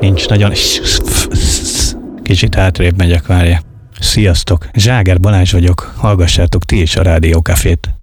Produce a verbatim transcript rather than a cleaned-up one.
nincs nagyon... Kicsit hátrébb megyek, várja. Sziasztok, Zságer Balázs vagyok, hallgassátok ti is a Rádió Cafét.